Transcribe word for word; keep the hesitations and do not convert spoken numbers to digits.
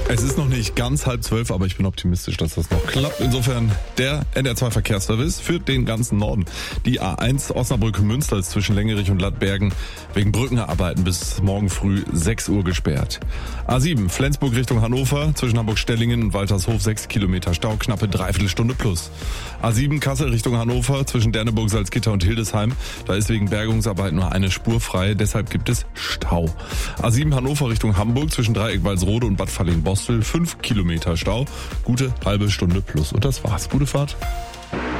Es ist noch nicht ganz halb zwölf, aber ich bin optimistisch, dass das noch klappt. Insofern der N D R zwei Verkehrsservice für den ganzen Norden. Die A eins Osnabrück-Münster ist zwischen Längerich und Lattbergen wegen Brückenarbeiten bis morgen früh sechs Uhr gesperrt. A sieben Flensburg Richtung Hannover zwischen Hamburg-Stellingen und Waltershof sechs Kilometer Stau, knappe Dreiviertelstunde plus. A sieben Kassel Richtung Hannover zwischen Derneburg, Salzgitter und Hildesheim. Da ist wegen Bergungsarbeit nur eine Spur frei, deshalb gibt es Stau. A sieben Hannover Richtung Hamburg zwischen Dreieck Walsrode und Bad Falling-Bostel fünf Kilometer Stau, gute halbe Stunde plus. Und das war's. Gute Fahrt.